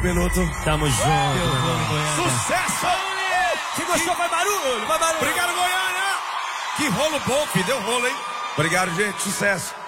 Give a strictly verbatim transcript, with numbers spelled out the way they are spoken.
Beluto. Tamo junto. Sucesso! Se gostou, vai barulho, vai barulho. Obrigado, Goiânia. Que rolo bom, que deu rolo, hein? Obrigado, gente. Sucesso.